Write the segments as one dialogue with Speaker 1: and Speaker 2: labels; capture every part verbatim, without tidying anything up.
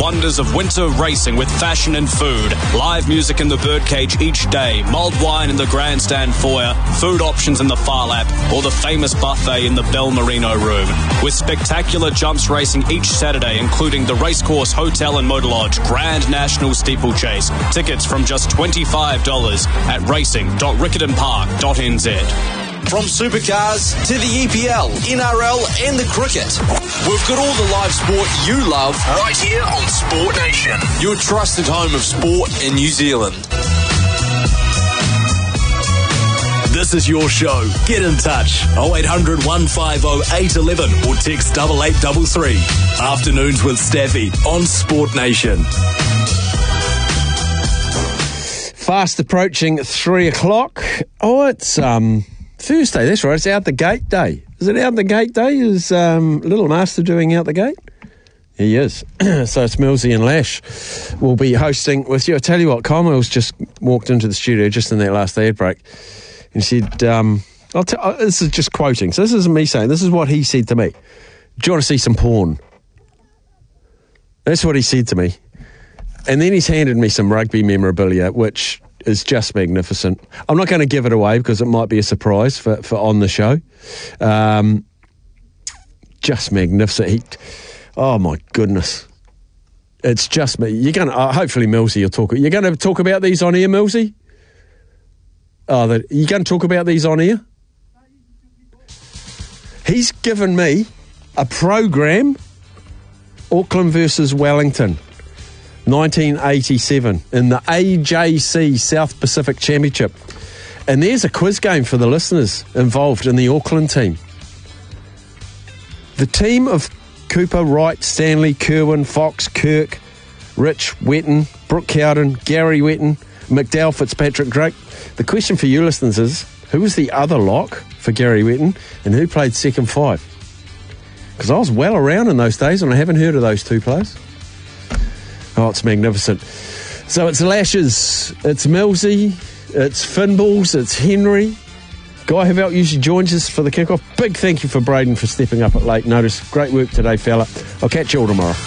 Speaker 1: wonders of winter racing with fashion and food. Live music in the birdcage each day, mulled wine in the grandstand foyer, food options in the Far Lap, or the famous buffet in the Bell Merino room. With spectacular jumps racing each Saturday, including the Racecourse Hotel and Motor Lodge Grand National Steeplechase. Tickets from just twenty-five dollars at racing dot riccarton park dot n z.
Speaker 2: From supercars to the E P L, N R L and the cricket, we've got all the live sport you love right here on Sport Nation, your trusted home of sport in New Zealand.
Speaker 3: This is your show. Get in touch. oh eight hundred, one five oh, eight one one or text double eight double three. Afternoons with Staffy on Sport Nation.
Speaker 4: Fast approaching three o'clock. Oh, it's um Thursday, that's right. It's Out the Gate Day. Is it Out the Gate Day? Is um, Little Master doing Out the Gate? He is. So it's Millsy and Lash will be hosting with you. I tell you what, Kyle Mills just walked into the studio just in that last ad break and said, um, I'll t- uh, this is just quoting, so this isn't me saying, this is what he said to me. Do you want to see some porn? That's what he said to me. And then he's handed me some rugby memorabilia, which is just magnificent. I'm not going to give it away because it might be a surprise for, for on the show. Um, just magnificent. He, oh my goodness. It's just me. You're going to, uh, hopefully Millsy will talk. You're going to talk about these on air, Millsy? Oh, that, you're going to talk about these on air? He's given me a program, Auckland versus Wellington. nineteen eighty-seven in the A J C South Pacific Championship. And there's a quiz game for the listeners involved in the Auckland team. The team of Cooper, Wright, Stanley, Kerwin, Fox, Kirk, Rich, Wetton, Brooke Cowden, Gary Wetton, McDowell, Fitzpatrick, Drake. The question for you listeners is, who was the other lock for Gary Wetton and who played second five? Because I was well around in those days and I haven't heard of those two players. Oh, it's magnificent. So it's Lashes, it's Millsy, it's Finballs, it's Henry. Guy Havelt usually joins us for the kickoff. Big thank you for Braden for stepping up at late notice. Great work today, fella. I'll catch you all tomorrow.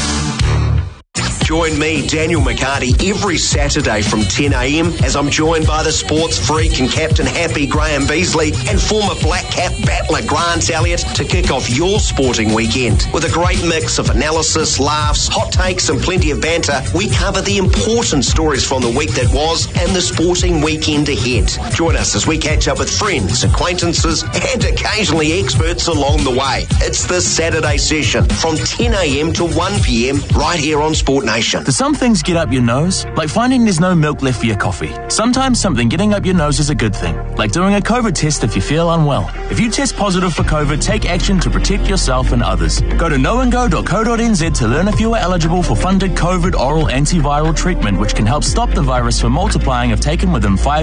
Speaker 5: Join me, Daniel McCarty, every Saturday from ten a.m. as I'm joined by the sports freak and Captain Happy Graham Beasley and former Black Cap battler Grant Elliott to kick off your sporting weekend. With a great mix of analysis, laughs, hot takes and plenty of banter, we cover the important stories from the week that was and the sporting weekend ahead. Join us as we catch up with friends, acquaintances and occasionally experts along the way. It's the Saturday session from ten a.m. to one p.m. right here on Sport Nation.
Speaker 6: Do some things get up your nose? Like finding there's no milk left for your coffee. Sometimes something getting up your nose is a good thing, like doing a COVID test if you feel unwell. If you test positive for COVID, take action to protect yourself and others. Go to knowandgo dot co dot n z to learn if you are eligible for funded COVID oral antiviral treatment, which can help stop the virus from multiplying if taken within five